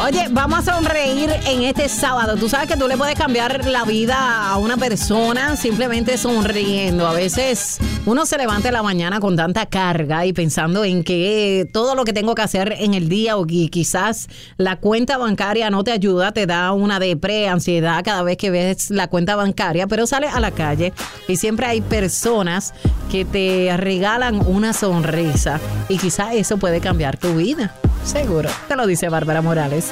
Oye, vamos a sonreír en este sábado. Tú sabes que tú le puedes cambiar la vida a una persona simplemente sonriendo. A veces uno se levanta en la mañana con tanta carga y pensando en que todo lo que tengo que hacer en el día o quizás la cuenta bancaria no te ayuda, te da una ansiedad cada vez que ves la cuenta bancaria, pero sales a la calle y siempre hay personas que te regalan una sonrisa y quizás eso puede cambiar tu vida. Seguro. Te lo dice Bárbara Morales.